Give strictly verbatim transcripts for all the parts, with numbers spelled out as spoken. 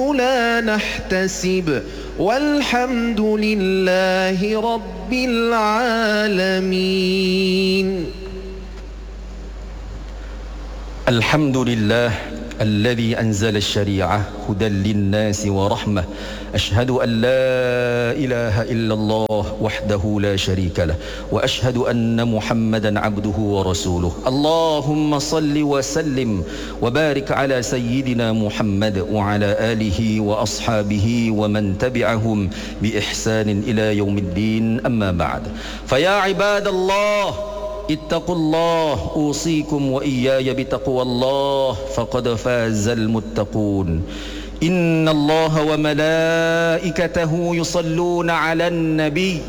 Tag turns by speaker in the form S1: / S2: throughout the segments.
S1: لا نحتسب والحمد لله رب العالمين.
S2: الحمد لله الذي أنزل الشريعة هدى للناس ورحمة. أشهد أن لا إله إلا الله وحده لا شريك له وأشهد أن محمدا عبده ورسوله. اللهم صل وسلم وبارك على سيدنا محمد وعلى آله وأصحابه ومن تبعهم بإحسان إلى يوم الدين. أما بعد، فيا عباد الله اتقوا الله، أوصيكم وإياي بتقوى الله فقد فاز المتقون. إن الله وملائكته يصلون على النبي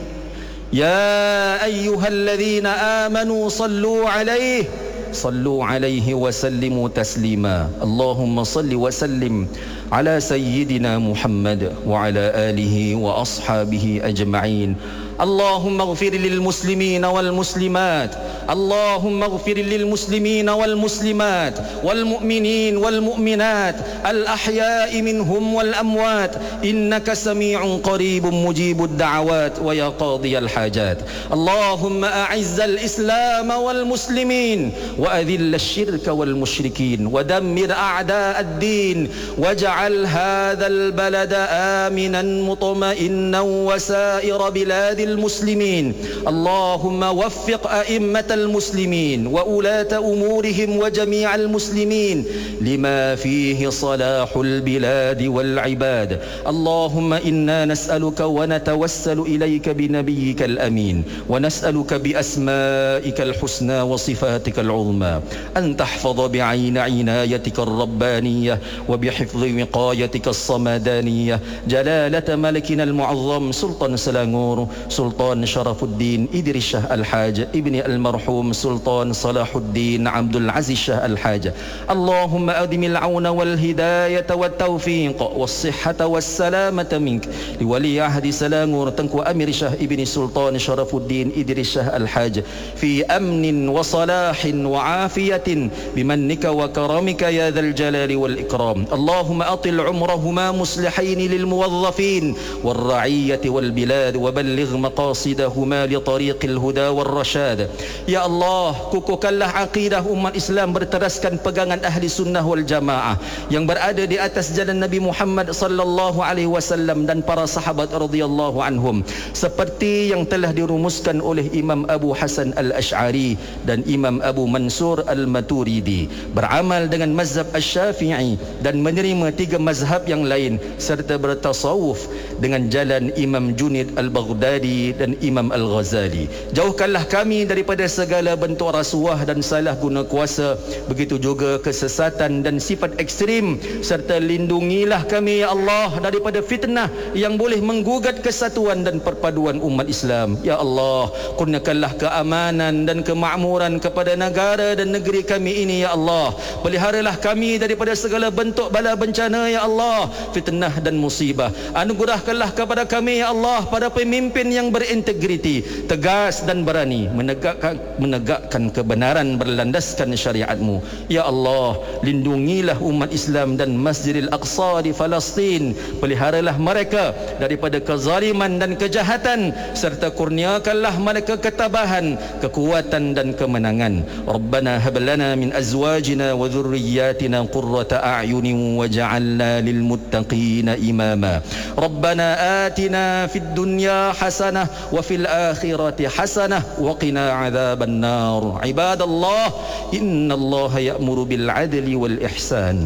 S2: يا أيها الذين آمنوا صلوا عليه صلوا عليه وسلموا تسليما. اللهم صل وسلم على سيدنا محمد وعلى آله وأصحابه أجمعين. اللهم اغفر للمسلمين والمسلمات، اللهم اغفر للمسلمين والمسلمات والمؤمنين والمؤمنات الأحياء منهم والأموات، إنك سميع قريب مجيب الدعوات ويا قاضي الحاجات. اللهم أعز الإسلام والمسلمين وأذل الشرك والمشركين ودمر أعداء الدين واجعل هذا البلد آمنا مطمئنا وسائر بلاد المسلمين. اللهم وفق أئمة المسلمين وولاة أمورهم وجميع المسلمين لما فيه صلاح البلاد والعباد. اللهم إنا نسألك ونتوسل إليك بنبيك الأمين ونسألك بأسمائك الحسنى وصفاتك العظمى أن تحفظ بعين عنايتك الربانية وبحفظ وقايتك الصمدانية جلالة ملكنا المعظم سلطان سلانغور سلطان شرف الدين إدريس شاه الحاج ابن المرحوم سلطان صلاح الدين عبد العزيز شاه الحاج. اللهم أدم العون والهداية والتوفيق والصحة والسلامة منك لولي عهد سلانغور تنكو أمير شاه ابن سلطان شرف الدين إدريس شاه الحاج في أمن وصلاح وعافية بمنك وكرمك يا ذا الجلال والإكرام. اللهم أطل عمرهما مصلحين للموظفين والرعية والبلاد وبلغ مقاصدهما لطريق الهدى والرشاد. Ya Allah, kukuhkanlah akidah umat Islam berteraskan pegangan ahli sunnah wal jamaah yang berada di atas jalan Nabi Muhammad sallallahu alaihi wasallam dan para sahabat radhiyallahu anhum seperti yang telah dirumuskan oleh Imam Abu Hasan al-Ash'ari dan Imam Abu Mansur al-Maturidi, beramal dengan mazhab Asy-Syafi'i dan menerima tiga mazhab yang lain serta bertasawuf dengan jalan Imam Junaid al-Baghdadi dan Imam al-Ghazali. Jauhkanlah kami daripada segala bentuk rasuah dan salah guna kuasa, begitu juga kesesatan dan sifat ekstrim, serta lindungilah kami ya Allah daripada fitnah yang boleh menggugat kesatuan dan perpaduan umat Islam. Ya Allah, kurniakanlah keamanan dan kemakmuran kepada negara dan negeri kami ini ya Allah. Peliharalah kami daripada segala bentuk bala bencana ya Allah, fitnah dan musibah. Anugerahkanlah kepada kami ya Allah para pemimpin yang berintegriti, tegas dan berani menegakkan menegakkan kebenaran berlandaskan syariat-Mu. Ya Allah, lindungilah umat Islam dan Masjidil Aqsa di Palestin. Peliharalah mereka daripada kezaliman dan kejahatan serta kurniakanlah mereka ketabahan, kekuatan dan kemenangan. Rabbana hab lana min azwajina wa dhurriyyatina qurrata a'yunin waj'alna lil muttaqina imama. Rabbana atina fid dunya hasanah wa fil akhirati hasanah wa qina adzaban nar. Ibadallah, innallaha ya'muru bil adli wal ihsan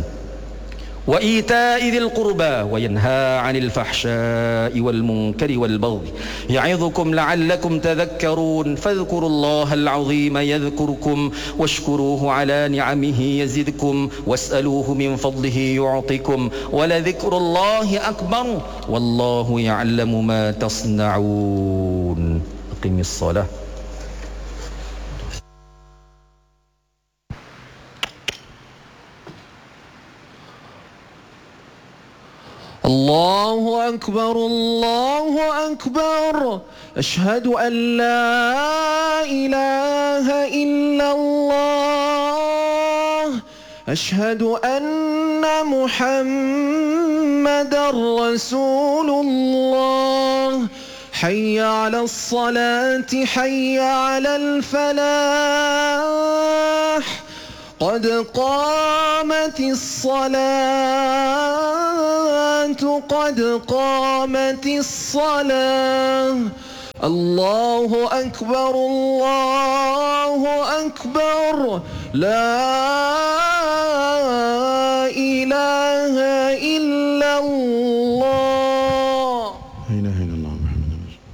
S2: wa ita'i dzil qurba wa yanha 'anil fahsya'i wal munkari wal baghi ya'idhukum la'allakum tadhakkarun. Fadhkurullahal 'azima yadhkurkum washkuruhu 'ala ni'amihi yazidkum was'aluhu min fadlihi yu'tikum wa la dhikrullahi akbar wallahu ya'lamu ma tasna'un. Aqimis shalah.
S1: الله أكبر الله أكبر أشهد أن لا إله إلا الله أشهد أن محمدًا رسول الله حي على الصلاة حي على الفلاح قد قامت الصلاة قد قامت الصلاة الله أكبر الله أكبر لا إله إلا الله
S3: لا إله إلا الله محمد رسول الله.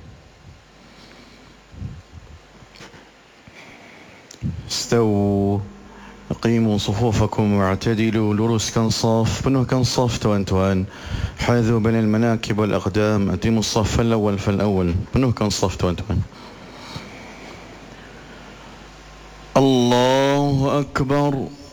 S3: استووا أقيموا صفوفكم واعتدلوا لرس كان صاف بنو كان صاف توان توان حاذوا بين المناكب والأقدام أتموا الصف الأول فالأول بنو كان صاف توان توان. الله أكبر